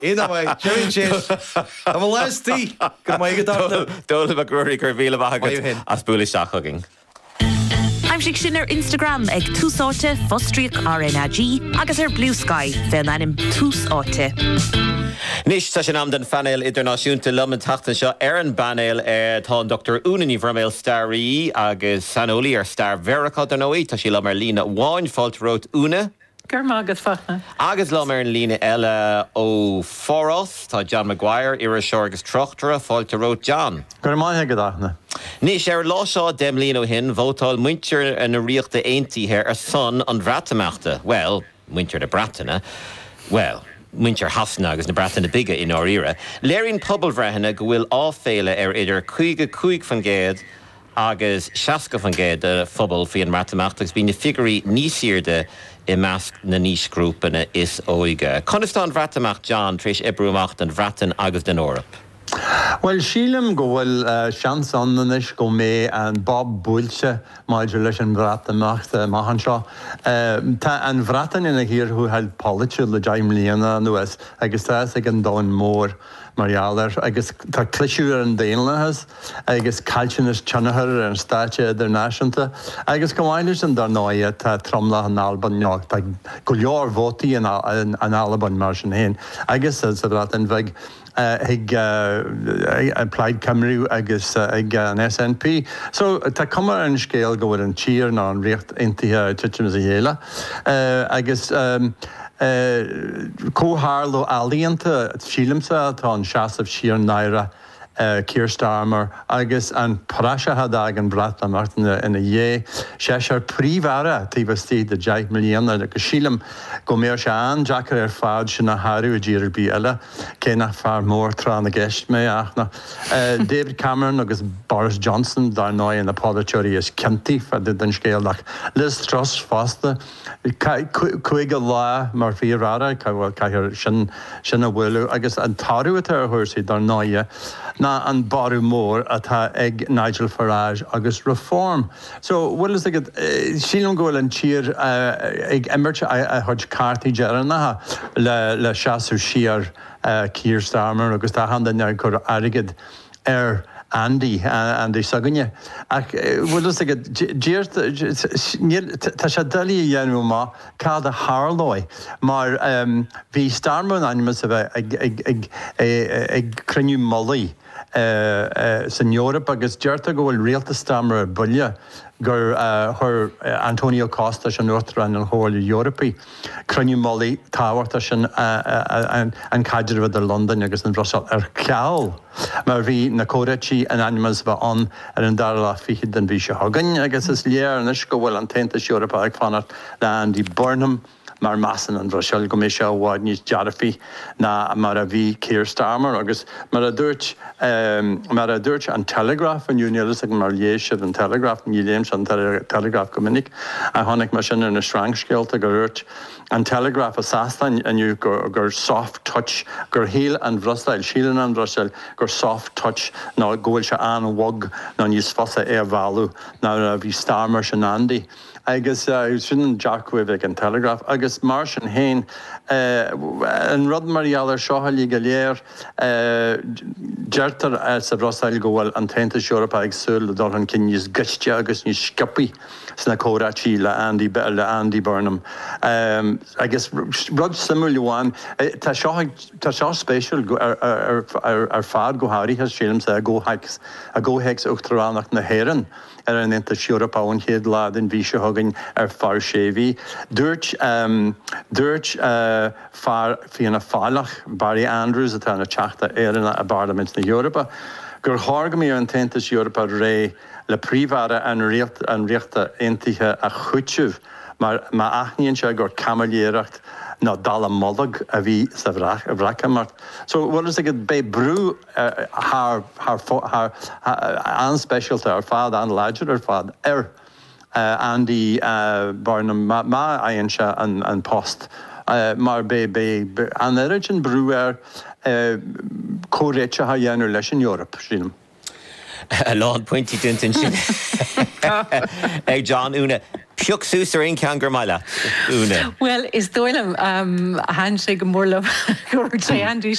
Inaway, Jerry Chase. I'm a last tea. Good morning, Doctor. Dole McGrory Curvila Bahagat as Bullish Shachoging. I'm Shikshiner Instagram ag túsáte Fostriach RNAG agus Blue Sky fel anim túsáte. Nis sa sin am den fanel internaisiúnta lum an tachtan seo an banel tá Dr. Unani Vermel Starry agus Sanoli Star Verica don óí tá sí lum Lína Wáin Fault wrote Una. Agus fachna. Agus lum Lína Ella ó Foros tá John Maguire Ira Shore agus Trochtra Fault wrote John. Gurmai gadachna. Nis lá seo dem líno hin vótáil muintir an riachta aintí her son an bhratamachta. Well, muintir de bratana. Well, muintir hasna agus na bratana biga in áíra. Léirín pobl bhreithena go bhfuil áféile idir chuig fan géad agus seaca fan géad a phobal fi an bhratamachta agus bí na figurí níosíirde I measc na níos grúpanna is óige. Conistán bhratamacht John tríis ibrúmacht an bhratan agus den órap. Well, sílim go bhfuil seans annanis go mé an Bob Búilse maidir leis an bhratamacht maihan seo. Tá an bhratan ina hir who had polite le Jaim Líana nuas agus tá ag an dáin mór Marialar agus tá cliisiú an déanalachas agus cailteannas teanachar an státe idirnáisiúnta agus go bhhainir an darnáide tá tromla an Alban neach tá go leor bhótaí an Alban mar sin héin agus sa bhratan bheith Plaid Cymru agus ag an SNP. So tá cumar an scéal go bhfuil an tír ná an riocht intithe titim a dhéile. Agus cóthárló alíonanta sílimsa tá an seasamh sír naira Keir Starmer agus an praisithe ag an bhratamacht ina dhé sé príomhara tíbhtí de 10 milliúna agus sílim go méir se an Jackar fád sin na háú a ddíir bí eile cé nach fear mór trá na gceist mé achna. David Cameron agus Boris Johnson dar ná in na pólitíorí is cintí fa den scéalach. Liz Truss fásta chuige lá mar fíorrára caiir sin a bhfuilú agus an tarúta a thuirsaí dar náide na an barú mór atá ag Nigel Farage agus Reform. So, what is it? Sílim gohfuil an tír ag emmerte a chuid cartaí dearanacha le seasamh sír Keir Starmer agus tá handaine gur airigid Andy Sagunne. What is it? Tá sé dalí dhéanú má cád a Harlói, mar bhí Starmer animas a bheith ag cruniú molaí san Europa agus deirta go bhfuil rialta Starmer buile gur thur Antonio Costa an Northran an hóil Europaí cruniú molaí táhairta sin an caidir bhd London agus an Brussel ceall. Mar bhí na córatí an animas bheith an an darla fichiid den bhí se hagan agus is léar an is go bhfuil an Taontas Europa ag fanart le Andy Burnham mar massan an Brussel go mé se bháid níos dearafaí na mar a bhí Keir Starmer agus mar a dúirt an Telegraph an Unialis ag mar léisih an Telegraph ní léims an Telegraph go minic a tháinig mar sin in na srangscéalta go dúirt an Telegraph a sastain aniu gur soft touch gur héal an Brussel sílan an Brussel gur soft touch ná ggóil se an wog ná níos fosa bhálú ná a bhí Starmer sin Andy. Agus sin Jackwiv an Telegraph agus mar sin héin an rud Marialar seohalí go léir deirtar sa Brussel go bhfuil an Taontas Europa ag súil dul an cin níos guiste agus níos scipaí sna córatí le Andy Burnham. Agus rud simúháin tá seo spéisiúil ar fad go háirí has sílim sa a ggóheics uachtaránach na héireann an Taontas Europa an chéad lád in bhí se thugann ar far séhí. Dúirt far fianna fáilach Barry Andrews atá na teachta éireanna a Parliament na Europa gur tháirgamí an Taontas Europa ré le príomhara an riachta aontaithe a chuitiúh mar aithníonn se gur camaléireacht ná dala molag a bhí sa bhreacamart. So what is it be brú haar anspecialta ar fad an láidir ar fad Andy Burnham má aon se an post mar be an origin brú córéite ha dhéanú leis in Europe sínam. A lán pointí duntain sin. Ag John Una. Piúch sús ar cean gur maiile. Una. Well, is dóilem handshake mór le gur sé Andrew